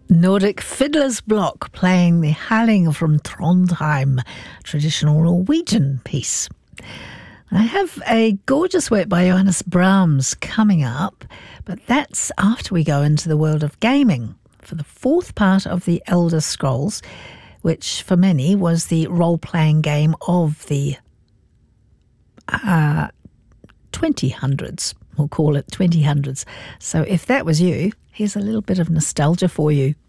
Nordic Fiddler's Block playing the Halling from Trondheim, traditional Norwegian piece. I have a gorgeous work by Johannes Brahms coming up, but that's after we go into the world of gaming for the fourth part of the Elder Scrolls, which for many was the role-playing game of the 2000s. We'll call it 2000s. So if that was you, here's a little bit of nostalgia for you.